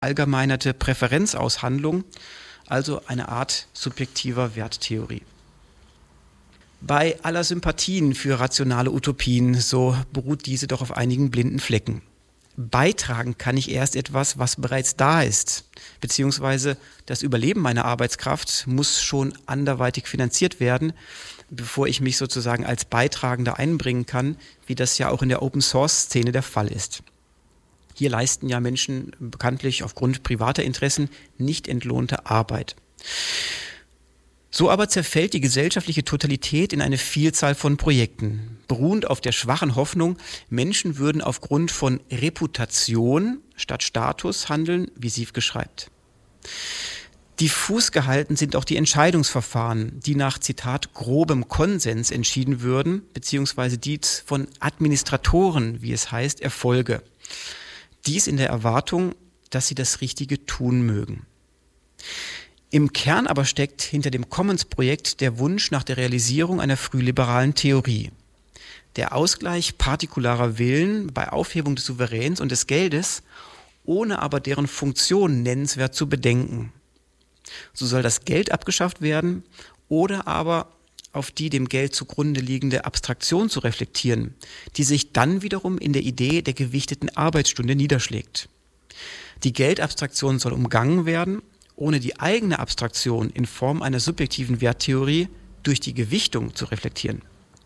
verallgemeinerte Präferenzaushandlung, also eine Art subjektiver Werttheorie. Bei aller Sympathien für rationale Utopien, so beruht diese doch auf einigen blinden Flecken. Beitragen kann ich erst etwas, was bereits da ist, beziehungsweise das Überleben meiner Arbeitskraft muss schon anderweitig finanziert werden, bevor ich mich sozusagen als Beitragender einbringen kann, wie das ja auch in der Open-Source-Szene der Fall ist. Hier leisten ja Menschen bekanntlich aufgrund privater Interessen nicht entlohnte Arbeit. So aber zerfällt die gesellschaftliche Totalität in eine Vielzahl von Projekten, beruhend auf der schwachen Hoffnung, Menschen würden aufgrund von Reputation statt Status handeln, wie Siefke schreibt. Diffus gehalten sind auch die Entscheidungsverfahren, die nach, Zitat, grobem Konsens entschieden würden, beziehungsweise die von Administratoren, wie es heißt, erfolge. Dies in der Erwartung, dass sie das Richtige tun mögen. Im Kern aber steckt hinter dem Commons-Projekt der Wunsch nach der Realisierung einer frühliberalen Theorie. Der Ausgleich partikularer Willen bei Aufhebung des Souveräns und des Geldes, ohne aber deren Funktion nennenswert zu bedenken. So soll das Geld abgeschafft werden oder aber auf die dem Geld zugrunde liegende Abstraktion zu reflektieren, die sich dann wiederum in der Idee der gewichteten Arbeitsstunde niederschlägt. Die Geldabstraktion soll umgangen werden, ohne die eigene Abstraktion in Form einer subjektiven Werttheorie durch die Gewichtung zu reflektieren.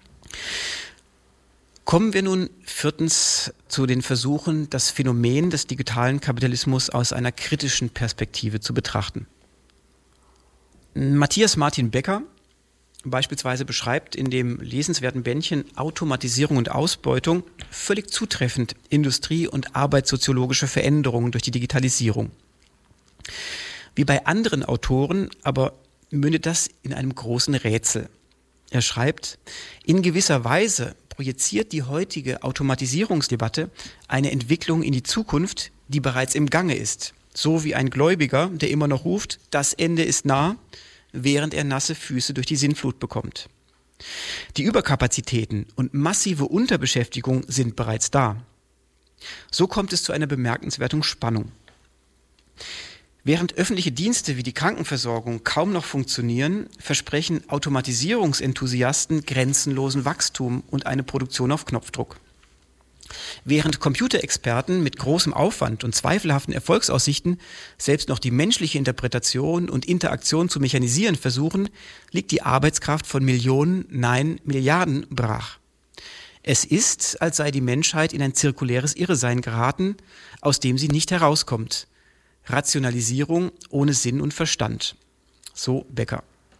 Kommen wir nun viertens zu den Versuchen, das Phänomen des digitalen Kapitalismus aus einer kritischen Perspektive zu betrachten. Matthias Martin Becker beispielsweise beschreibt in dem lesenswerten Bändchen Automatisierung und Ausbeutung völlig zutreffend Industrie- und arbeitssoziologische Veränderungen durch die Digitalisierung. Wie bei anderen Autoren aber mündet das in einem großen Rätsel. Er schreibt, in gewisser Weise projiziert die heutige Automatisierungsdebatte eine Entwicklung in die Zukunft, die bereits im Gange ist. So wie ein Gläubiger, der immer noch ruft, das Ende ist nah, während er nasse Füße durch die Sintflut bekommt. Die Überkapazitäten und massive Unterbeschäftigung sind bereits da. So kommt es zu einer bemerkenswerten Spannung. Während öffentliche Dienste wie die Krankenversorgung kaum noch funktionieren, versprechen Automatisierungsenthusiasten grenzenlosen Wachstum und eine Produktion auf Knopfdruck. Während Computerexperten mit großem Aufwand und zweifelhaften Erfolgsaussichten selbst noch die menschliche Interpretation und Interaktion zu mechanisieren versuchen, liegt die Arbeitskraft von Millionen, nein, Milliarden brach. Es ist, als sei die Menschheit in ein zirkuläres Irrsein geraten, aus dem sie nicht herauskommt. Rationalisierung ohne Sinn und Verstand. So Becker.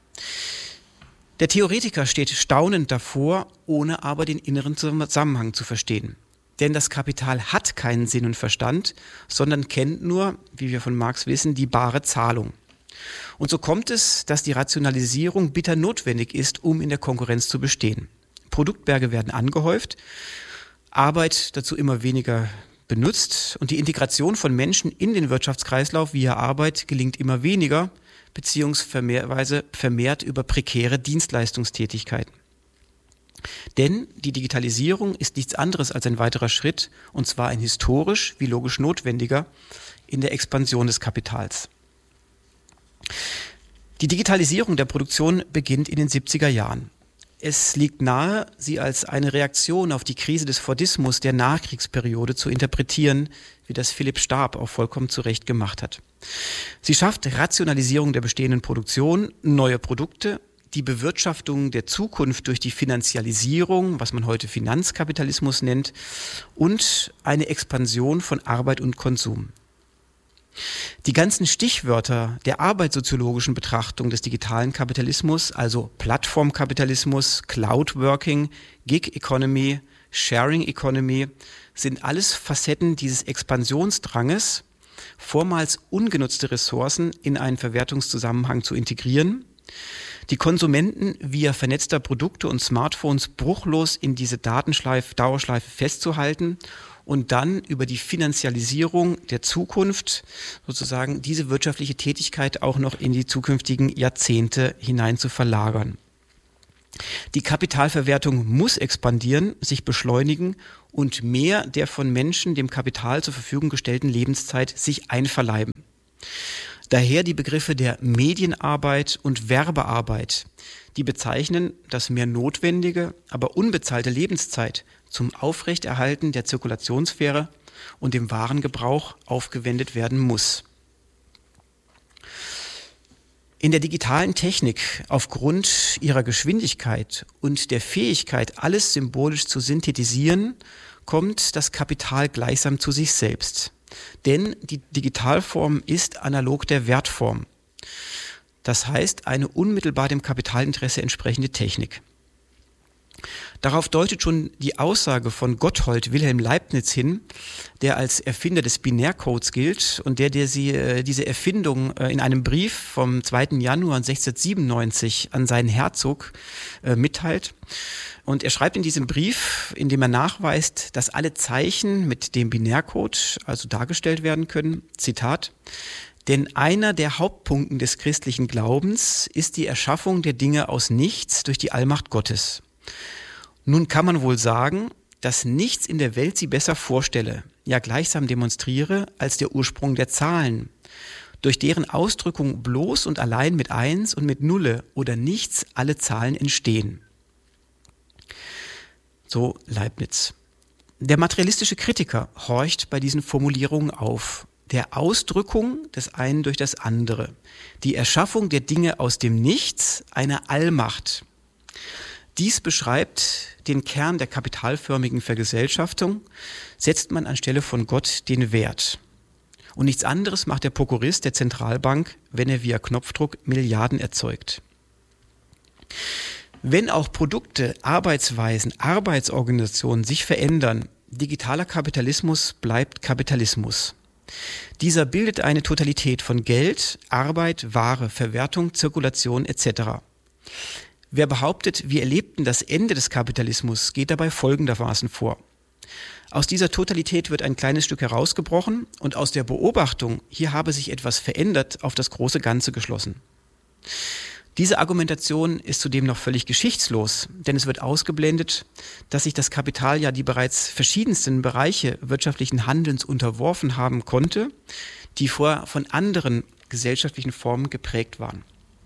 Der Theoretiker steht staunend davor, ohne aber den inneren Zusammenhang zu verstehen. Denn das Kapital hat keinen Sinn und Verstand, sondern kennt nur, wie wir von Marx wissen, die bare Zahlung. Und so kommt es, dass die Rationalisierung bitter notwendig ist, um in der Konkurrenz zu bestehen. Produktberge werden angehäuft, Arbeit dazu immer weniger benutzt und die Integration von Menschen in den Wirtschaftskreislauf via Arbeit gelingt immer weniger, beziehungsweise vermehrt über prekäre Dienstleistungstätigkeiten. Denn die Digitalisierung ist nichts anderes als ein weiterer Schritt, und zwar ein historisch wie logisch notwendiger, in der Expansion des Kapitals. Die Digitalisierung der Produktion beginnt in den 70er Jahren. Es liegt nahe, sie als eine Reaktion auf die Krise des Fordismus der Nachkriegsperiode zu interpretieren, wie das Philipp Starb auch vollkommen zu Recht gemacht hat. Sie schafft Rationalisierung der bestehenden Produktion, neue Produkte, die Bewirtschaftung der Zukunft durch die Finanzialisierung, was man heute Finanzkapitalismus nennt, und eine Expansion von Arbeit und Konsum. Die ganzen Stichwörter der arbeitssoziologischen Betrachtung des digitalen Kapitalismus, also Plattformkapitalismus, Cloud-Working, Gig-Economy, Sharing-Economy, sind alles Facetten dieses Expansionsdranges, vormals ungenutzte Ressourcen in einen Verwertungszusammenhang zu integrieren, die Konsumenten via vernetzter Produkte und Smartphones bruchlos in diese Dauerschleife festzuhalten und dann über die Finanzialisierung der Zukunft sozusagen diese wirtschaftliche Tätigkeit auch noch in die zukünftigen Jahrzehnte hinein zu verlagern. Die Kapitalverwertung muss expandieren, sich beschleunigen und mehr der von Menschen dem Kapital zur Verfügung gestellten Lebenszeit sich einverleiben. Daher die Begriffe der Medienarbeit und Werbearbeit, die bezeichnen, dass mehr notwendige, aber unbezahlte Lebenszeit zum Aufrechterhalten der Zirkulationssphäre und dem Warengebrauch aufgewendet werden muss. In der digitalen Technik, aufgrund ihrer Geschwindigkeit und der Fähigkeit, alles symbolisch zu synthetisieren, kommt das Kapital gleichsam zu sich selbst. Denn die Digitalform ist analog der Wertform. Das heißt, eine unmittelbar dem Kapitalinteresse entsprechende Technik. Darauf deutet schon die Aussage von Gotthold Wilhelm Leibniz hin, der als Erfinder des Binärcodes gilt und der diese Erfindung in einem Brief vom 2. Januar 1697 an seinen Herzog mitteilt. Und er schreibt in diesem Brief, in dem er nachweist, dass alle Zeichen mit dem Binärcode also dargestellt werden können, Zitat: Denn einer der Hauptpunkten des christlichen Glaubens ist die Erschaffung der Dinge aus nichts durch die Allmacht Gottes. Nun kann man wohl sagen, dass nichts in der Welt sie besser vorstelle, ja gleichsam demonstriere, als der Ursprung der Zahlen, durch deren Ausdrückung bloß und allein mit Eins und mit Nulle oder nichts alle Zahlen entstehen. So Leibniz. Der materialistische Kritiker horcht bei diesen Formulierungen auf. Der Ausdrückung des einen durch das andere. Die Erschaffung der Dinge aus dem Nichts, einer Allmacht. Dies beschreibt den Kern der kapitalförmigen Vergesellschaftung, setzt man anstelle von Gott den Wert. Und nichts anderes macht der Prokurist der Zentralbank, wenn er via Knopfdruck Milliarden erzeugt. Wenn auch Produkte, Arbeitsweisen, Arbeitsorganisationen sich verändern, digitaler Kapitalismus bleibt Kapitalismus. Dieser bildet eine Totalität von Geld, Arbeit, Ware, Verwertung, Zirkulation etc. Wer behauptet, wir erlebten das Ende des Kapitalismus, geht dabei folgendermaßen vor. Aus dieser Totalität wird ein kleines Stück herausgebrochen und aus der Beobachtung, hier habe sich etwas verändert, auf das große Ganze geschlossen. Diese Argumentation ist zudem noch völlig geschichtslos, denn es wird ausgeblendet, dass sich das Kapital ja die bereits verschiedensten Bereiche wirtschaftlichen Handelns unterworfen haben konnte, die vorher von anderen gesellschaftlichen Formen geprägt waren.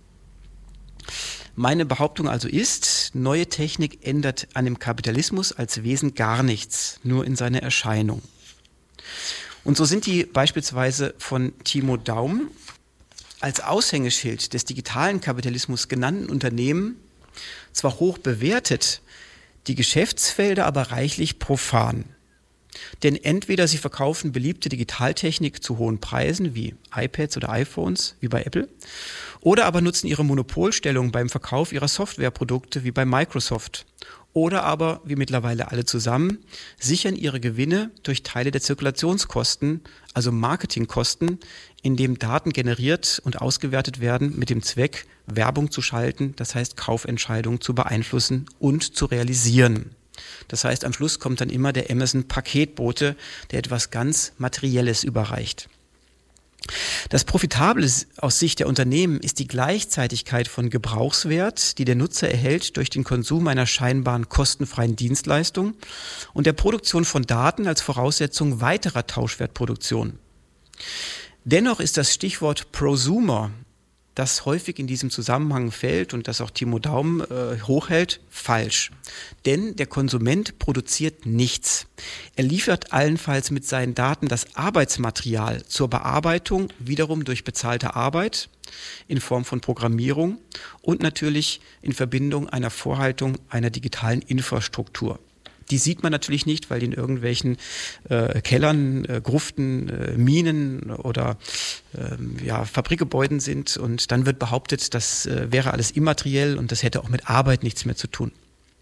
Meine Behauptung also ist, neue Technik ändert an dem Kapitalismus als Wesen gar nichts, nur in seiner Erscheinung. Und so sind die beispielsweise von Timo Daum als Aushängeschild des digitalen Kapitalismus genannten Unternehmen zwar hoch bewertet, die Geschäftsfelder aber reichlich profan. Denn entweder sie verkaufen beliebte Digitaltechnik zu hohen Preisen wie iPads oder iPhones, wie bei Apple, oder aber nutzen ihre Monopolstellung beim Verkauf ihrer Softwareprodukte wie bei Microsoft. Oder aber, wie mittlerweile alle zusammen, sichern ihre Gewinne durch Teile der Zirkulationskosten, also Marketingkosten, indem Daten generiert und ausgewertet werden mit dem Zweck, Werbung zu schalten, das heißt Kaufentscheidungen zu beeinflussen und zu realisieren. Das heißt, am Schluss kommt dann immer der Amazon-Paketbote, der etwas ganz Materielles überreicht. Das Profitable aus Sicht der Unternehmen ist die Gleichzeitigkeit von Gebrauchswert, die der Nutzer erhält durch den Konsum einer scheinbaren kostenfreien Dienstleistung und der Produktion von Daten als Voraussetzung weiterer Tauschwertproduktion. Dennoch ist das Stichwort Prosumer, das häufig in diesem Zusammenhang fällt und das auch Timo Daum hochhält, falsch. Denn der Konsument produziert nichts. Er liefert allenfalls mit seinen Daten das Arbeitsmaterial zur Bearbeitung, wiederum durch bezahlte Arbeit in Form von Programmierung und natürlich in Verbindung einer Vorhaltung einer digitalen Infrastruktur. Die sieht man natürlich nicht, weil die in irgendwelchen Kellern, Gruften, Minen oder Fabrikgebäuden sind. Und dann wird behauptet, das wäre alles immateriell und das hätte auch mit Arbeit nichts mehr zu tun.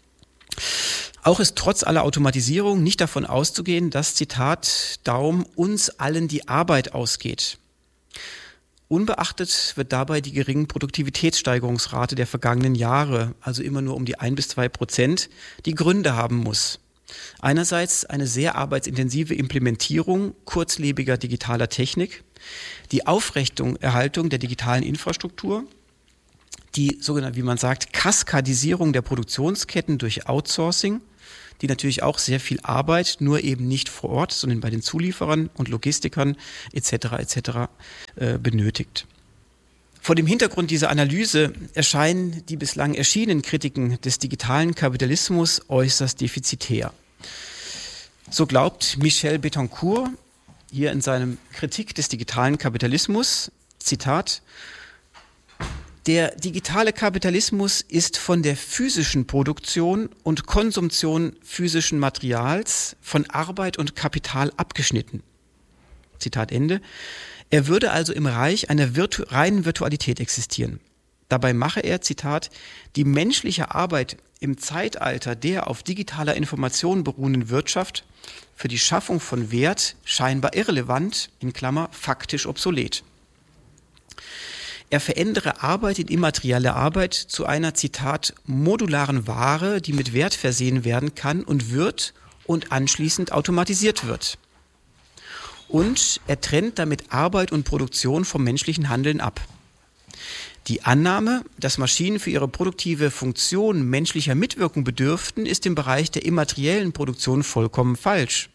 Auch ist trotz aller Automatisierung nicht davon auszugehen, dass, Zitat Daum, uns allen die Arbeit ausgeht. Unbeachtet wird dabei die geringen Produktivitätssteigerungsrate der vergangenen Jahre, also immer nur um die 1-2%, die Gründe haben muss. Einerseits eine sehr arbeitsintensive Implementierung kurzlebiger digitaler Technik, die Aufrechterhaltung der digitalen Infrastruktur, die sogenannte, wie man sagt, Kaskadisierung der Produktionsketten durch Outsourcing, die natürlich auch sehr viel Arbeit, nur eben nicht vor Ort, sondern bei den Zulieferern und Logistikern etc. Benötigt. Vor dem Hintergrund dieser Analyse erscheinen die bislang erschienenen Kritiken des digitalen Kapitalismus äußerst defizitär. So glaubt Michel Betancourt hier in seinem Kritik des digitalen Kapitalismus, Zitat: Der digitale Kapitalismus ist von der physischen Produktion und Konsumption physischen Materials, von Arbeit und Kapital abgeschnitten. Zitat Ende. Er würde also im Reich einer reinen Virtualität existieren. Dabei mache er, Zitat, die menschliche Arbeit im Zeitalter der auf digitaler Information beruhenden Wirtschaft für die Schaffung von Wert scheinbar irrelevant, in Klammer, faktisch obsolet. Er verändere Arbeit in immaterielle Arbeit zu einer, Zitat, modularen Ware, die mit Wert versehen werden kann und wird und anschließend automatisiert wird. Und er trennt damit Arbeit und Produktion vom menschlichen Handeln ab. Die Annahme, dass Maschinen für ihre produktive Funktion menschlicher Mitwirkung bedürften, ist im Bereich der immateriellen Produktion vollkommen falsch.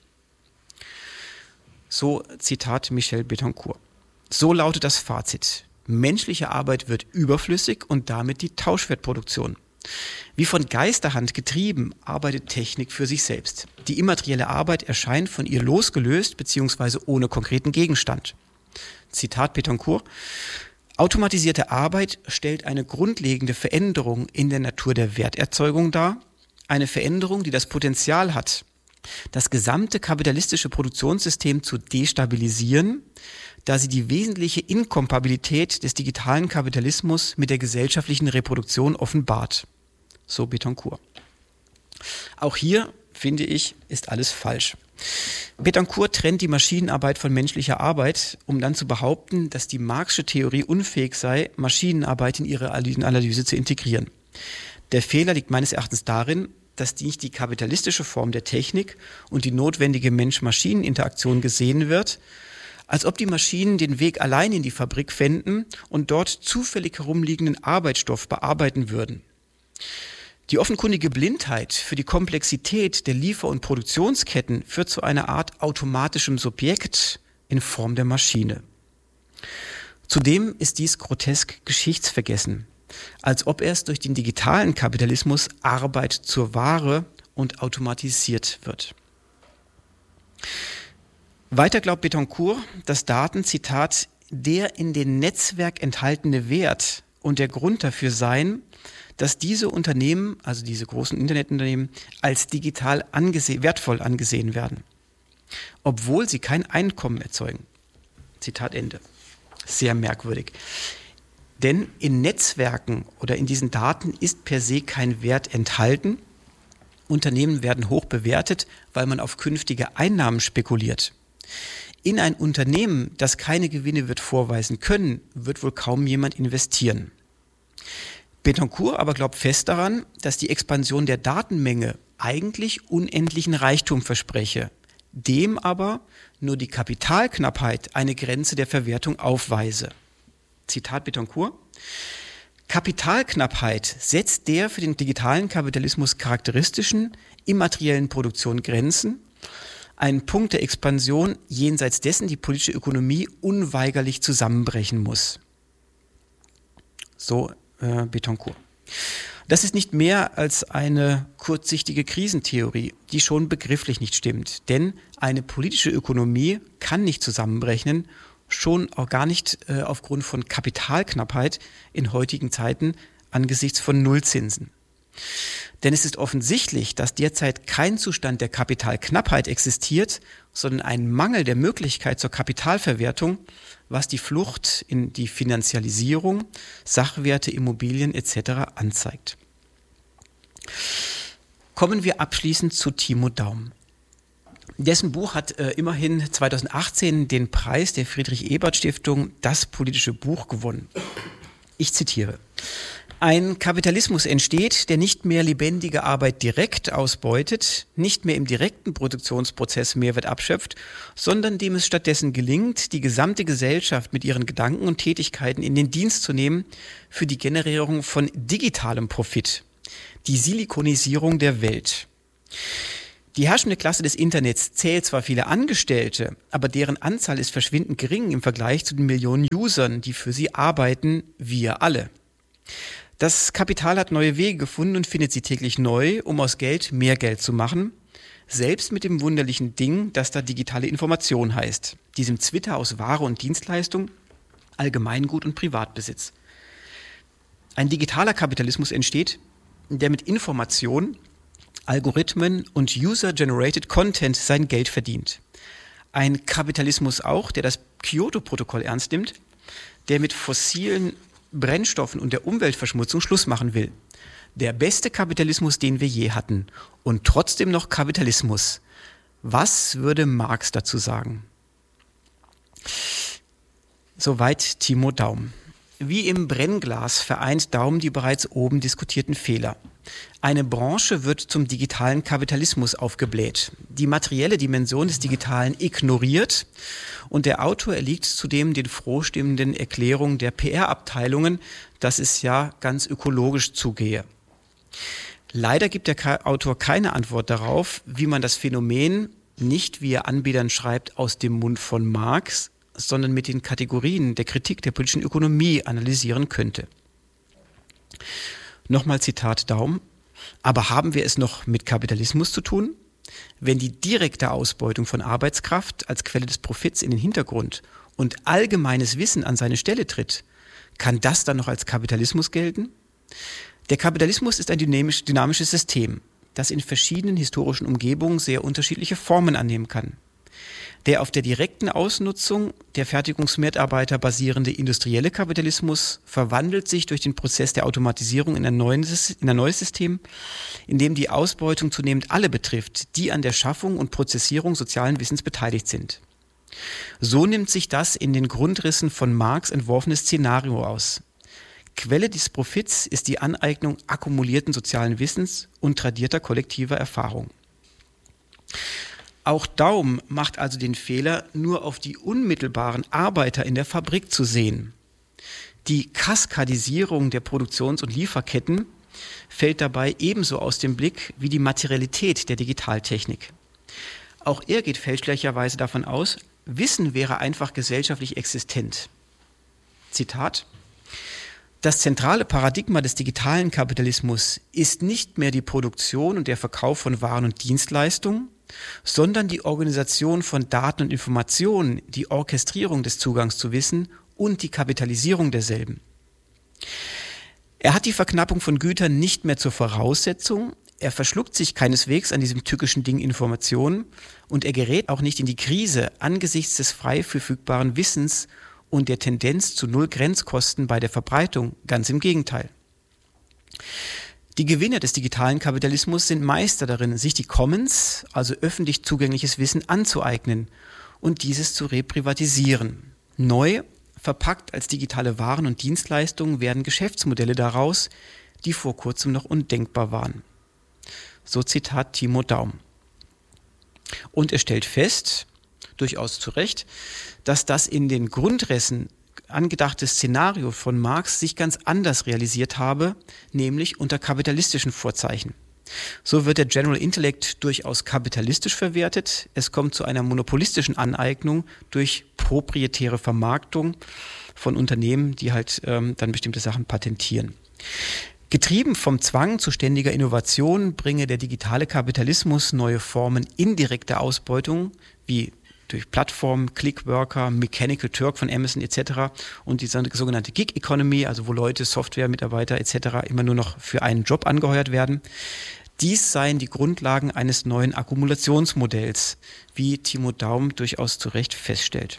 So, Zitat Michel Betancourt. So lautet das Fazit. Menschliche Arbeit wird überflüssig und damit die Tauschwertproduktion. Wie von Geisterhand getrieben, arbeitet Technik für sich selbst. Die immaterielle Arbeit erscheint von ihr losgelöst bzw. ohne konkreten Gegenstand. Zitat Betancourt: Automatisierte Arbeit stellt eine grundlegende Veränderung in der Natur der Werterzeugung dar, eine Veränderung, die das Potenzial hat, das gesamte kapitalistische Produktionssystem zu destabilisieren, da sie die wesentliche Inkompatibilität des digitalen Kapitalismus mit der gesellschaftlichen Reproduktion offenbart. So Betancourt. Auch hier, finde ich, ist alles falsch. Betancourt trennt die Maschinenarbeit von menschlicher Arbeit, um dann zu behaupten, dass die Marxische Theorie unfähig sei, Maschinenarbeit in ihre Analyse zu integrieren. Der Fehler liegt meines Erachtens darin, dass nicht die kapitalistische Form der Technik und die notwendige Mensch-Maschinen-Interaktion gesehen wird, als ob die Maschinen den Weg allein in die Fabrik fänden und dort zufällig herumliegenden Arbeitsstoff bearbeiten würden. Die offenkundige Blindheit für die Komplexität der Liefer- und Produktionsketten führt zu einer Art automatischem Subjekt in Form der Maschine. Zudem ist dies grotesk geschichtsvergessen, als ob erst durch den digitalen Kapitalismus Arbeit zur Ware und automatisiert wird. Weiter glaubt Betancourt, dass Daten, Zitat, der in den Netzwerk enthaltene Wert und der Grund dafür seien, dass diese Unternehmen, also diese großen Internetunternehmen, als digital wertvoll angesehen werden, obwohl sie kein Einkommen erzeugen. Zitat Ende. Sehr merkwürdig. Denn in Netzwerken oder in diesen Daten ist per se kein Wert enthalten. Unternehmen werden hoch bewertet, weil man auf künftige Einnahmen spekuliert. In ein Unternehmen, das keine Gewinne wird vorweisen können, wird wohl kaum jemand investieren. Betancourt aber glaubt fest daran, dass die Expansion der Datenmenge eigentlich unendlichen Reichtum verspreche, dem aber nur die Kapitalknappheit eine Grenze der Verwertung aufweise. Zitat Betancourt: Kapitalknappheit setzt der für den digitalen Kapitalismus charakteristischen immateriellen Produktion Grenzen, ein Punkt der Expansion, jenseits dessen die politische Ökonomie unweigerlich zusammenbrechen muss. So Betancourt. Das ist nicht mehr als eine kurzsichtige Krisentheorie, die schon begrifflich nicht stimmt. Denn eine politische Ökonomie kann nicht zusammenbrechen, schon auch gar nicht aufgrund von Kapitalknappheit in heutigen Zeiten angesichts von Nullzinsen. Denn es ist offensichtlich, dass derzeit kein Zustand der Kapitalknappheit existiert, sondern ein Mangel der Möglichkeit zur Kapitalverwertung, was die Flucht in die Finanzialisierung, Sachwerte, Immobilien etc. anzeigt. Kommen wir abschließend zu Timo Daum. Dessen Buch hat immerhin 2018 den Preis der Friedrich-Ebert-Stiftung Das politische Buch gewonnen. Ich zitiere: Ein Kapitalismus entsteht, der nicht mehr lebendige Arbeit direkt ausbeutet, nicht mehr im direkten Produktionsprozess Mehrwert abschöpft, sondern dem es stattdessen gelingt, die gesamte Gesellschaft mit ihren Gedanken und Tätigkeiten in den Dienst zu nehmen für die Generierung von digitalem Profit, die Silikonisierung der Welt. Die herrschende Klasse des Internets zählt zwar viele Angestellte, aber deren Anzahl ist verschwindend gering im Vergleich zu den Millionen Usern, die für sie arbeiten, wir alle. Das Kapital hat neue Wege gefunden und findet sie täglich neu, um aus Geld mehr Geld zu machen, selbst mit dem wunderlichen Ding, das da digitale Information heißt, diesem Zwitter aus Ware und Dienstleistung, Allgemeingut und Privatbesitz. Ein digitaler Kapitalismus entsteht, der mit Information, Algorithmen und User-Generated Content sein Geld verdient. Ein Kapitalismus auch, der das Kyoto-Protokoll ernst nimmt, der mit fossilen Brennstoffen und der Umweltverschmutzung Schluss machen will. Der beste Kapitalismus, den wir je hatten. Und trotzdem noch Kapitalismus. Was würde Marx dazu sagen? Soweit Timo Daum. Wie im Brennglas vereint Daum die bereits oben diskutierten Fehler. Eine Branche wird zum digitalen Kapitalismus aufgebläht, die materielle Dimension des Digitalen ignoriert und der Autor erliegt zudem den frohstimmenden Erklärungen der PR-Abteilungen, dass es ja ganz ökologisch zugehe. Leider gibt der Autor keine Antwort darauf, wie man das Phänomen, nicht wie er Anbietern schreibt, aus dem Mund von Marx, sondern mit den Kategorien der Kritik der politischen Ökonomie analysieren könnte. Nochmal Zitat Daum. Aber haben wir es noch mit Kapitalismus zu tun? Wenn die direkte Ausbeutung von Arbeitskraft als Quelle des Profits in den Hintergrund und allgemeines Wissen an seine Stelle tritt, kann das dann noch als Kapitalismus gelten? Der Kapitalismus ist ein dynamisches System, das in verschiedenen historischen Umgebungen sehr unterschiedliche Formen annehmen kann. Der auf der direkten Ausnutzung der Fertigungsmitarbeiter basierende industrielle Kapitalismus verwandelt sich durch den Prozess der Automatisierung in ein neues System, in dem die Ausbeutung zunehmend alle betrifft, die an der Schaffung und Prozessierung sozialen Wissens beteiligt sind. So nimmt sich das in den Grundrissen von Marx entworfene Szenario aus. Quelle des Profits ist die Aneignung akkumulierten sozialen Wissens und tradierter kollektiver Erfahrung. Auch Daum macht also den Fehler, nur auf die unmittelbaren Arbeiter in der Fabrik zu sehen. Die Kaskadisierung der Produktions- und Lieferketten fällt dabei ebenso aus dem Blick wie die Materialität der Digitaltechnik. Auch er geht fälschlicherweise davon aus, Wissen wäre einfach gesellschaftlich existent. Zitat: Das zentrale Paradigma des digitalen Kapitalismus ist nicht mehr die Produktion und der Verkauf von Waren und Dienstleistungen, sondern die Organisation von Daten und Informationen, die Orchestrierung des Zugangs zu Wissen und die Kapitalisierung derselben. Er hat die Verknappung von Gütern nicht mehr zur Voraussetzung, er verschluckt sich keineswegs an diesem tückischen Ding Informationen und er gerät auch nicht in die Krise angesichts des frei verfügbaren Wissens und der Tendenz zu Null Grenzkosten bei der Verbreitung, ganz im Gegenteil. Die Gewinner des digitalen Kapitalismus sind Meister darin, sich die Commons, also öffentlich zugängliches Wissen, anzueignen und dieses zu reprivatisieren. Neu, verpackt als digitale Waren und Dienstleistungen, werden Geschäftsmodelle daraus, die vor kurzem noch undenkbar waren. So Zitat Timo Daum. Und er stellt fest, durchaus zu Recht, dass das in den Grundrissen angedachte Szenario von Marx sich ganz anders realisiert habe, nämlich unter kapitalistischen Vorzeichen. So wird der General Intellect durchaus kapitalistisch verwertet. Es kommt zu einer monopolistischen Aneignung durch proprietäre Vermarktung von Unternehmen, die halt dann bestimmte Sachen patentieren. Getrieben vom Zwang zu ständiger Innovation bringe der digitale Kapitalismus neue Formen indirekter Ausbeutung, wie durch Plattformen, Clickworker, Mechanical Turk von Amazon etc. und die sogenannte Gig Economy, also wo Leute, Softwaremitarbeiter etc. immer nur noch für einen Job angeheuert werden. Dies seien die Grundlagen eines neuen Akkumulationsmodells, wie Timo Daum durchaus zu Recht feststellt.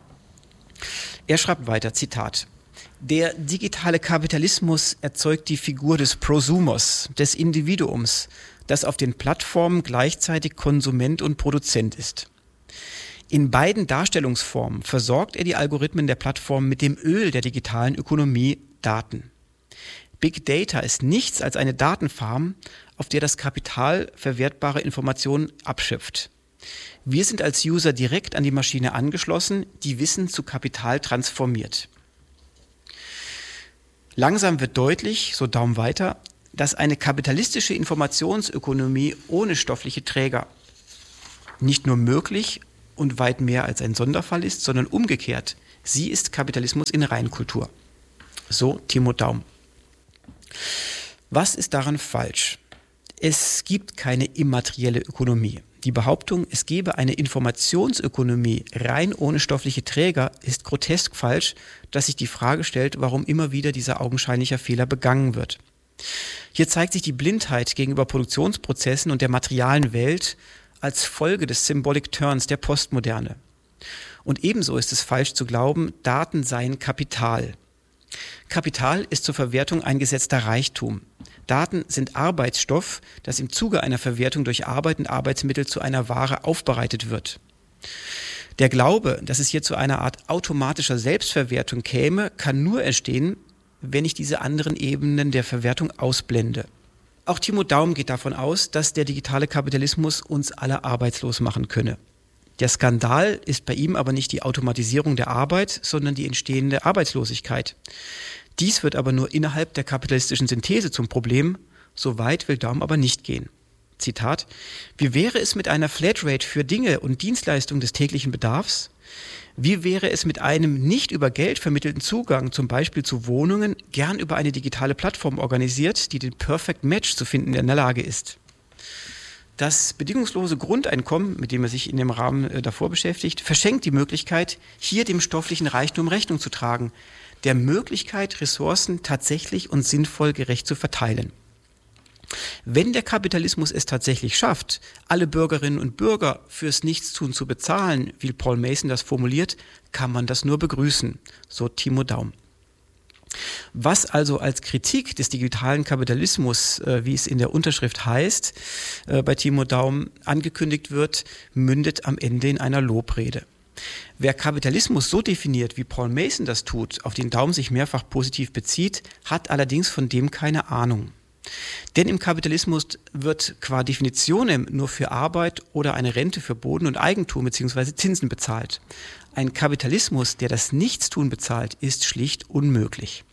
Er schreibt weiter, Zitat: Der digitale Kapitalismus erzeugt die Figur des Prosumers, des Individuums, das auf den Plattformen gleichzeitig Konsument und Produzent ist. In beiden Darstellungsformen versorgt er die Algorithmen der Plattform mit dem Öl der digitalen Ökonomie, Daten. Big Data ist nichts als eine Datenfarm, auf der das Kapital verwertbare Informationen abschöpft. Wir sind als User direkt an die Maschine angeschlossen, die Wissen zu Kapital transformiert. Langsam wird deutlich, so Daum weiter, dass eine kapitalistische Informationsökonomie ohne stoffliche Träger nicht nur möglich und weit mehr als ein Sonderfall ist, sondern umgekehrt. Sie ist Kapitalismus in Reinkultur. So Timo Daum. Was ist daran falsch? Es gibt keine immaterielle Ökonomie. Die Behauptung, es gebe eine Informationsökonomie rein ohne stoffliche Träger, ist grotesk falsch, dass sich die Frage stellt, warum immer wieder dieser augenscheinliche Fehler begangen wird. Hier zeigt sich die Blindheit gegenüber Produktionsprozessen und der materialen Welt als Folge des Symbolic Turns der Postmoderne. Und ebenso ist es falsch zu glauben, Daten seien Kapital. Kapital ist zur Verwertung eingesetzter Reichtum. Daten sind Arbeitsstoff, das im Zuge einer Verwertung durch Arbeit und Arbeitsmittel zu einer Ware aufbereitet wird. Der Glaube, dass es hier zu einer Art automatischer Selbstverwertung käme, kann nur entstehen, wenn ich diese anderen Ebenen der Verwertung ausblende. Auch Timo Daum geht davon aus, dass der digitale Kapitalismus uns alle arbeitslos machen könne. Der Skandal ist bei ihm aber nicht die Automatisierung der Arbeit, sondern die entstehende Arbeitslosigkeit. Dies wird aber nur innerhalb der kapitalistischen Synthese zum Problem, so weit will Daum aber nicht gehen. Zitat: Wie wäre es mit einer Flatrate für Dinge und Dienstleistungen des täglichen Bedarfs? Wie wäre es mit einem nicht über Geld vermittelten Zugang, zum Beispiel zu Wohnungen, gern über eine digitale Plattform organisiert, die den Perfect Match zu finden in der Lage ist? Das bedingungslose Grundeinkommen, mit dem er sich in dem Rahmen davor beschäftigt, verschenkt die Möglichkeit, hier dem stofflichen Reichtum Rechnung zu tragen, der Möglichkeit, Ressourcen tatsächlich und sinnvoll gerecht zu verteilen. Wenn der Kapitalismus es tatsächlich schafft, alle Bürgerinnen und Bürger fürs Nichtstun zu bezahlen, wie Paul Mason das formuliert, kann man das nur begrüßen, so Timo Daum. Was also als Kritik des digitalen Kapitalismus, wie es in der Unterschrift heißt, bei Timo Daum angekündigt wird, mündet am Ende in einer Lobrede. Wer Kapitalismus so definiert, wie Paul Mason das tut, auf den Daum sich mehrfach positiv bezieht, hat allerdings von dem keine Ahnung. Denn im Kapitalismus wird qua Definitionem nur für Arbeit oder eine Rente für Boden und Eigentum bzw. Zinsen bezahlt. Ein Kapitalismus, der das Nichtstun bezahlt, ist schlicht unmöglich.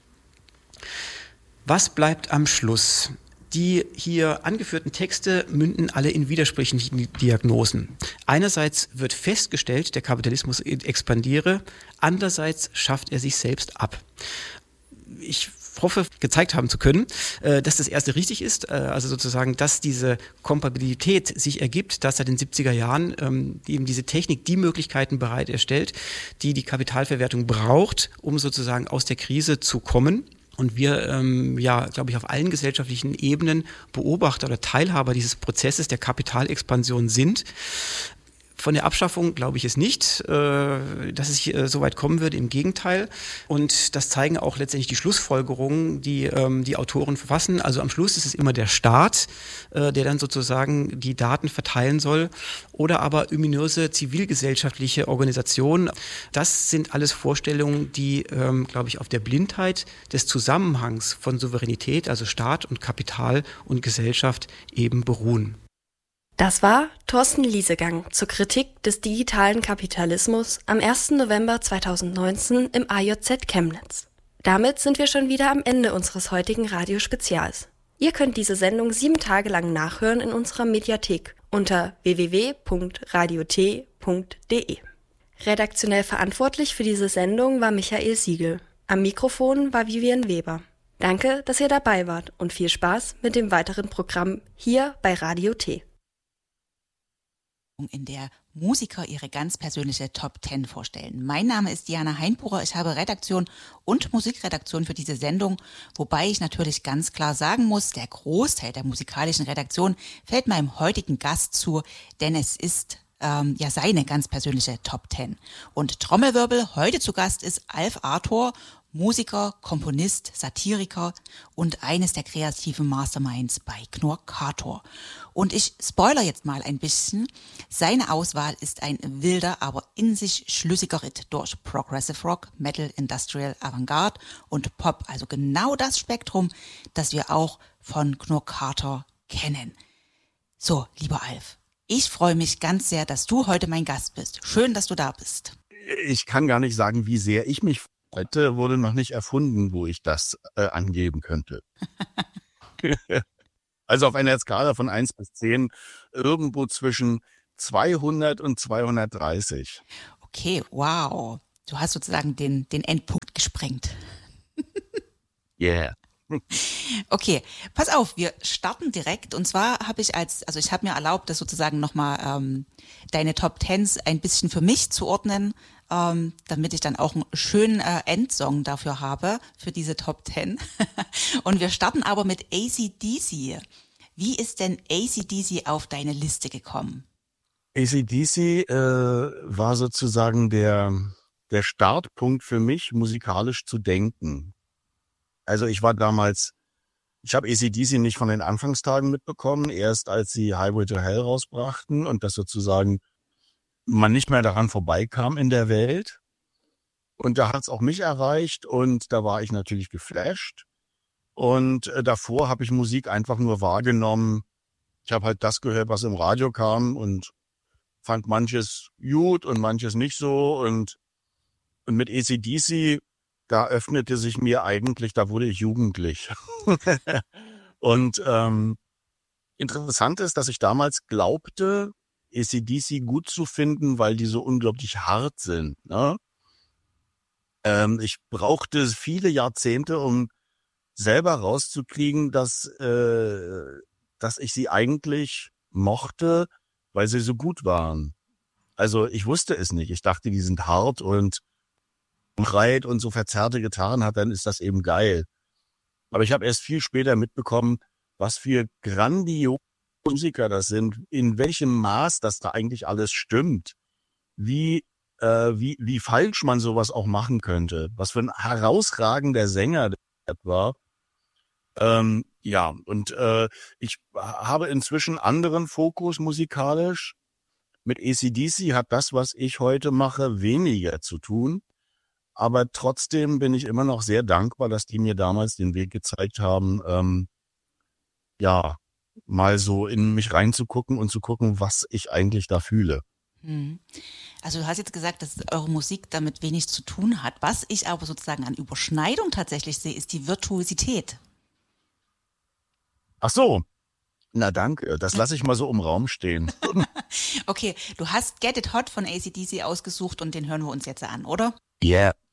Was bleibt am Schluss? Die hier angeführten Texte münden alle in widersprüchlichen Diagnosen. Einerseits wird festgestellt, der Kapitalismus expandiere, andererseits schafft er sich selbst ab. Ich hoffe, gezeigt haben zu können, dass das erste richtig ist, also sozusagen, dass diese Kompatibilität sich ergibt, dass seit den 70er Jahren eben diese Technik die Möglichkeiten bereit erstellt, die die Kapitalverwertung braucht, um sozusagen aus der Krise zu kommen. Und wir, glaube ich, auf allen gesellschaftlichen Ebenen Beobachter oder Teilhaber dieses Prozesses der Kapitalexpansion sind. Von der Abschaffung glaube ich es nicht, dass es so weit kommen würde, im Gegenteil. Und das zeigen auch letztendlich die Schlussfolgerungen, die die Autoren verfassen. Also am Schluss ist es immer der Staat, der dann sozusagen die Daten verteilen soll, oder aber ominöse zivilgesellschaftliche Organisationen. Das sind alles Vorstellungen, die, glaube ich, auf der Blindheit des Zusammenhangs von Souveränität, also Staat und Kapital und Gesellschaft eben beruhen. Das war Thorsten Liesegang zur Kritik des digitalen Kapitalismus am 1. November 2019 im AJZ Chemnitz. Damit sind wir schon wieder am Ende unseres heutigen Radiospezials. Ihr könnt diese Sendung 7 Tage lang nachhören in unserer Mediathek unter www.radiot.de. Redaktionell verantwortlich für diese Sendung war Michael Siegel. Am Mikrofon war Vivian Weber. Danke, dass ihr dabei wart und viel Spaß mit dem weiteren Programm hier bei Radio T. In der Musiker ihre ganz persönliche Top 10 vorstellen. Mein Name ist Diana Heinpucher, ich habe Redaktion und Musikredaktion für diese Sendung, wobei ich natürlich ganz klar sagen muss, der Großteil der musikalischen Redaktion fällt meinem heutigen Gast zu, denn es ist seine ganz persönliche Top 10. Und Trommelwirbel, heute zu Gast ist Alf Arthur, Musiker, Komponist, Satiriker und eines der kreativen Masterminds bei Knorkator. Und ich spoiler jetzt mal ein bisschen. Seine Auswahl ist ein wilder, aber in sich schlüssiger Ritt durch Progressive Rock, Metal, Industrial, Avantgarde und Pop. Also genau das Spektrum, das wir auch von Knorkator kennen. So, lieber Alf, ich freue mich ganz sehr, dass du heute mein Gast bist. Schön, dass du da bist. Ich kann gar nicht sagen, wie sehr ich mich freue. Heute wurde noch nicht erfunden, wo ich das angeben könnte. Also auf einer Skala von 1 bis 10 irgendwo zwischen 200 und 230. Okay, wow. Du hast sozusagen den Endpunkt gesprengt. Yeah. Okay, pass auf, wir starten direkt. Und zwar habe ich ich habe mir erlaubt, das sozusagen nochmal deine Top Tens ein bisschen für mich zu ordnen, damit ich dann auch einen schönen Endsong dafür habe, für diese Top 10. Und wir starten aber mit AC/DC. Wie ist denn AC/DC auf deine Liste gekommen? AC/DC war sozusagen der Startpunkt für mich, musikalisch zu denken. Also ich habe AC/DC nicht von den Anfangstagen mitbekommen, erst als sie Highway to Hell rausbrachten und das sozusagen man nicht mehr daran vorbeikam in der Welt. Und da hat es auch mich erreicht und da war ich natürlich geflasht. Und davor habe ich Musik einfach nur wahrgenommen. Ich habe halt das gehört, was im Radio kam und fand manches gut und manches nicht so. Und mit AC/DC, da öffnete sich mir eigentlich, da wurde ich jugendlich. Und interessant ist, dass ich damals glaubte, AC/DC gut zu finden, weil die so unglaublich hart sind. Ne? Ich brauchte viele Jahrzehnte, um selber rauszukriegen, dass ich sie eigentlich mochte, weil sie so gut waren. Also ich wusste es nicht. Ich dachte, die sind hart und breit und so verzerrte Gitarren hat, dann ist das eben geil. Aber ich habe erst viel später mitbekommen, was für grandiose Musiker das sind, in welchem Maß das da eigentlich alles stimmt, wie falsch man sowas auch machen könnte, was für ein herausragender Sänger der war. Ich habe inzwischen anderen Fokus musikalisch. Mit AC/DC hat das, was ich heute mache, weniger zu tun. Aber trotzdem bin ich immer noch sehr dankbar, dass die mir damals den Weg gezeigt haben, mal so in mich reinzugucken und zu gucken, was ich eigentlich da fühle. Also du hast jetzt gesagt, dass eure Musik damit wenig zu tun hat. Was ich aber sozusagen an Überschneidung tatsächlich sehe, ist die Virtuosität. Ach so, na danke, das lasse ich mal so im Raum stehen. Okay, du hast Get It Hot von AC/DC ausgesucht und den hören wir uns jetzt an, oder? Yeah.